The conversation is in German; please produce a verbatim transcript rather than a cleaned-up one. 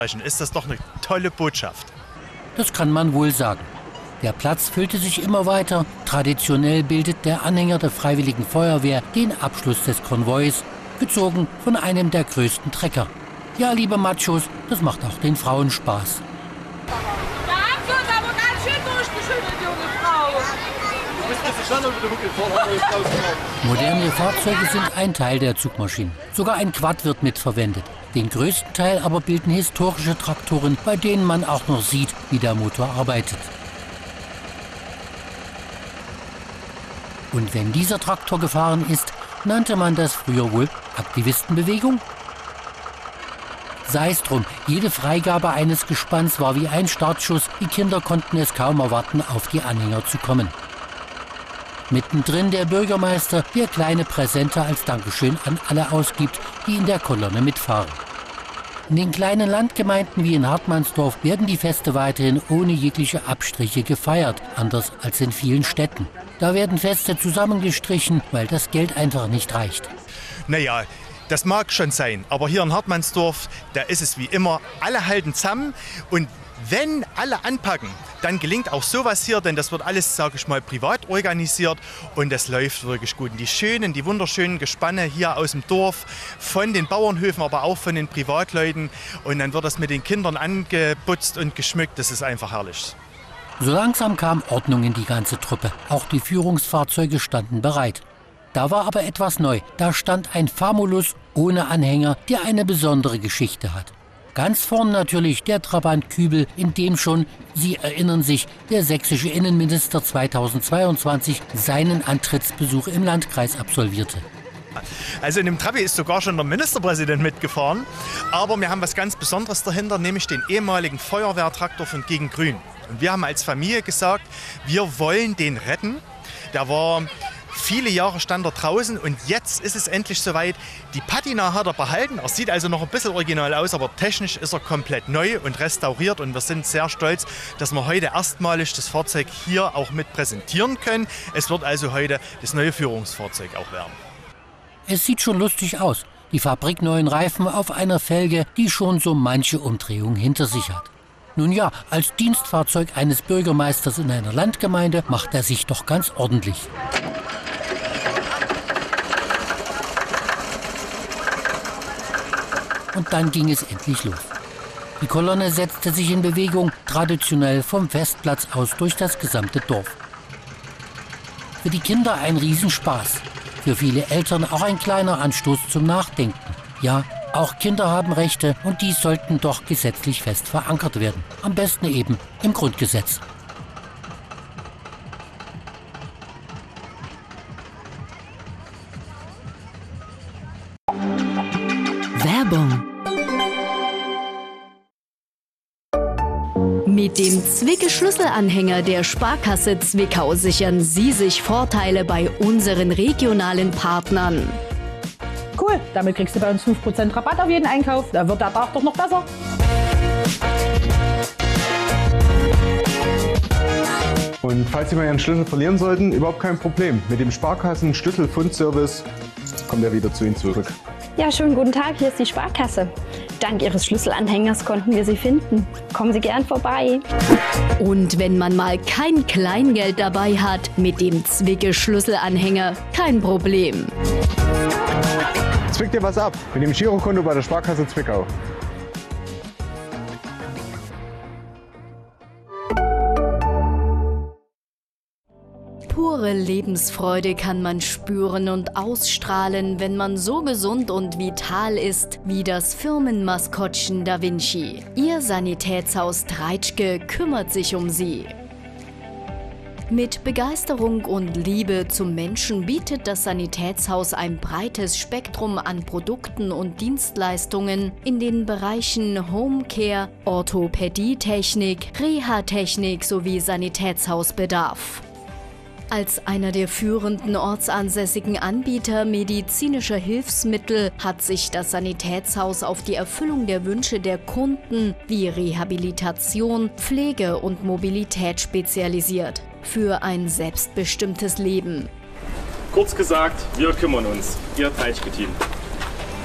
Ist das doch eine tolle Botschaft. Das kann man wohl sagen. Der Platz füllte sich immer weiter. Traditionell bildet der Anhänger der Freiwilligen Feuerwehr den Abschluss des Konvois, gezogen von einem der größten Trecker. Ja, liebe Machos, das macht auch den Frauen Spaß. Da haben sie uns aber ganz schön durchgeschüttelt, junge Frau. Moderne Fahrzeuge sind ein Teil der Zugmaschinen. Sogar ein Quad wird mitverwendet. Den größten Teil aber bilden historische Traktoren, bei denen man auch noch sieht, wie der Motor arbeitet. Und wenn dieser Traktor gefahren ist, nannte man das früher wohl Aktivistenbewegung? Sei es drum, jede Freigabe eines Gespanns war wie ein Startschuss, die Kinder konnten es kaum erwarten, auf die Anhänger zu kommen. Mittendrin der Bürgermeister, der kleine Präsente als Dankeschön an alle ausgibt, die in der Kolonne mitfahren. In den kleinen Landgemeinden wie in Hartmannsdorf werden die Feste weiterhin ohne jegliche Abstriche gefeiert, anders als in vielen Städten. Da werden Feste zusammengestrichen, weil das Geld einfach nicht reicht. Naja, das mag schon sein, aber hier in Hartmannsdorf, da ist es wie immer, alle halten zusammen und wenn alle anpacken, dann gelingt auch sowas hier, denn das wird alles, sage ich mal, privat organisiert und das läuft wirklich gut. Und die schönen, die wunderschönen Gespanne hier aus dem Dorf, von den Bauernhöfen, aber auch von den Privatleuten und dann wird das mit den Kindern angeputzt und geschmückt, das ist einfach herrlich. So langsam kam Ordnung in die ganze Truppe, auch die Führungsfahrzeuge standen bereit. Da war aber etwas neu, da stand ein Famulus ohne Anhänger, der eine besondere Geschichte hat. Ganz vorn natürlich der Trabant Kübel, in dem schon, Sie erinnern sich, der sächsische Innenminister zweitausendzweiundzwanzig seinen Antrittsbesuch im Landkreis absolvierte. Also in dem Trabi ist sogar schon der Ministerpräsident mitgefahren, aber wir haben was ganz Besonderes dahinter, nämlich den ehemaligen Feuerwehrtraktor von Gegen Grün. Und wir haben als Familie gesagt, wir wollen den retten. Der war viele Jahre stand er draußen und jetzt ist es endlich soweit. Die Patina hat er behalten. Er sieht also noch ein bisschen original aus, aber technisch ist er komplett neu und restauriert. Und wir sind sehr stolz, dass wir heute erstmalig das Fahrzeug hier auch mit präsentieren können. Es wird also heute das neue Führungsfahrzeug auch werden. Es sieht schon lustig aus. Die fabrikneuen Reifen auf einer Felge, die schon so manche Umdrehung hinter sich hat. Nun ja, als Dienstfahrzeug eines Bürgermeisters in einer Landgemeinde macht er sich doch ganz ordentlich. Und dann ging es endlich los. Die Kolonne setzte sich in Bewegung, traditionell vom Festplatz aus durch das gesamte Dorf. Für die Kinder ein Riesenspaß, für viele Eltern auch ein kleiner Anstoß zum Nachdenken. Ja, auch Kinder haben Rechte und die sollten doch gesetzlich fest verankert werden. Am besten eben im Grundgesetz. Werbung. Mit dem Zwicke-Schlüsselanhänger der Sparkasse Zwickau sichern Sie sich Vorteile bei unseren regionalen Partnern. Cool, damit kriegst du bei uns fünf Prozent Rabatt auf jeden Einkauf. Da wird der Tag doch noch besser. Und falls Sie mal Ihren Schlüssel verlieren sollten, überhaupt kein Problem. Mit dem Sparkassen-Schlüsselfundservice kommt er wieder zu Ihnen zurück. Ja, schönen guten Tag, hier ist die Sparkasse. Dank Ihres Schlüsselanhängers konnten wir Sie finden. Kommen Sie gern vorbei. Und wenn man mal kein Kleingeld dabei hat, mit dem Zwicke-Schlüsselanhänger kein Problem. Zwick dir was ab mit dem Girokonto bei der Sparkasse Zwickau. Pure Lebensfreude kann man spüren und ausstrahlen, wenn man so gesund und vital ist wie das Firmenmaskottchen Da Vinci. Ihr Sanitätshaus Treitschke kümmert sich um Sie. Mit Begeisterung und Liebe zum Menschen bietet das Sanitätshaus ein breites Spektrum an Produkten und Dienstleistungen in den Bereichen Homecare, Orthopädietechnik, Reha-Technik sowie Sanitätshausbedarf. Als einer der führenden ortsansässigen Anbieter medizinischer Hilfsmittel hat sich das Sanitätshaus auf die Erfüllung der Wünsche der Kunden wie Rehabilitation, Pflege und Mobilität spezialisiert. Für ein selbstbestimmtes Leben. Kurz gesagt, wir kümmern uns. Ihr Treitschke-Team.